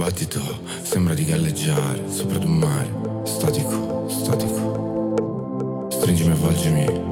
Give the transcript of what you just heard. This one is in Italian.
battito sembra di galleggiare sopra d'un mare statico, statico. Stringimi, avvolgimi